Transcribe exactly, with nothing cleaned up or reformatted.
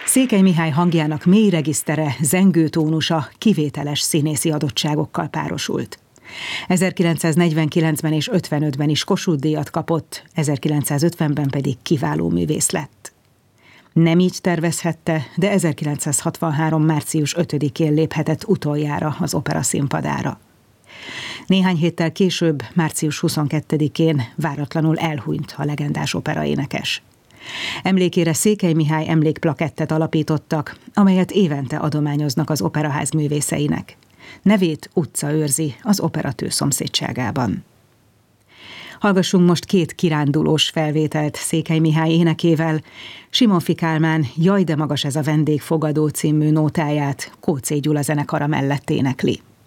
Székely Mihály hangjának mély regisztere, zengő tónusa kivételes színészi adottságokkal párosult. ezerkilencszáznegyvenkilencben és ötvenötben is Kossuth-díjat kapott, ezerkilencszázötvenben pedig kiváló művész lett. Nem így tervezhette, de ezerkilencszázhatvanhárom. március ötödikén léphetett utoljára az opera színpadára. Néhány héttel később, március huszonkettedikén váratlanul elhunyt a legendás operaénekes. Emlékére Székely Mihály emlékplakettet alapítottak, amelyet évente adományoznak az operaház művészeinek. Nevét utca őrzi az operatő szomszédságában. Hallgassunk most két kirándulós felvételt Székely Mihály énekével. Simonffy Kálmán Jaj, de magas ez a vendégfogadó című nótáját Kóczay Gyula zenekara mellett énekli.